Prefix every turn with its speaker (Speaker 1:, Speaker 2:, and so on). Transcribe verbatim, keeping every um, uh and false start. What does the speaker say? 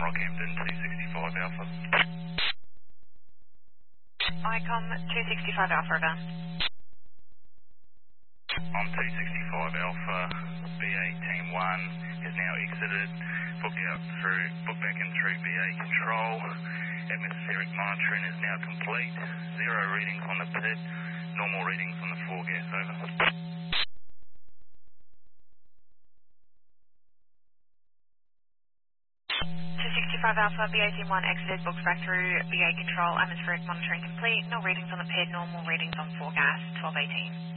Speaker 1: Rockhampton, two sixty-five Alpha.
Speaker 2: ICOM two sixty-five Alpha, over.
Speaker 1: On two sixty-five Alpha, B A Team one has now exited, booked out through, booked back in through B A control. Atmospheric monitoring is now complete. Zero readings on the pit, normal readings on the four gas, over.
Speaker 2: two sixty-five Alpha, B A Team one exited, booked back through B A control, atmospheric monitoring complete, no readings on the pit, normal readings on four gas, twelve eighteen.